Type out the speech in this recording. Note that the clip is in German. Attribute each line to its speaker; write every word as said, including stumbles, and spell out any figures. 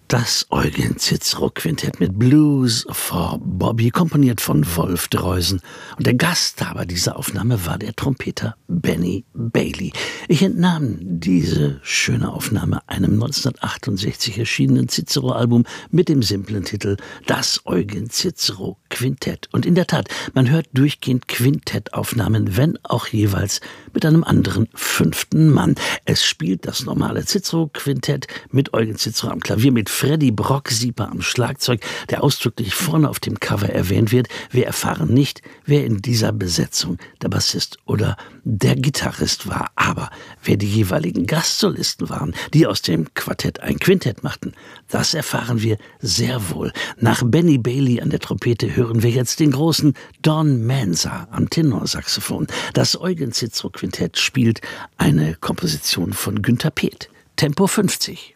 Speaker 1: Das Eugen Cicero Quintett mit Blues for Bobby, komponiert von Wolf Dreusen. Und der Gastgeber dieser Aufnahme war der Trompeter Benny Bailey. Ich entnahm diese schöne Aufnahme einem neunzehnhundertachtundsechzig erschienenen Cicero-Album mit dem simplen Titel Das Eugen Cicero Quintett. Und in der Tat, man hört durchgehend Quintettaufnahmen, wenn auch jeweils mit einem anderen fünften Mann. Es spielt das normale Cicero Quintett mit Eugen Cicero am Klavier, mit Freddy Brock-Sieper am Schlagzeug, der ausdrücklich vorne auf dem Cover erwähnt wird. Wir erfahren nicht, wer in dieser Besetzung der Bassist oder der Gitarrist war. Aber wer die jeweiligen Gastsolisten waren, die aus dem Quartett ein Quintett machten, das erfahren wir sehr wohl. Nach Benny Bailey an der Trompete hören wir jetzt den großen Don Manza am Tenorsaxophon. Das Eugen Cicero Quintett spielt eine Komposition von Günter Peth. Tempo fünfzig.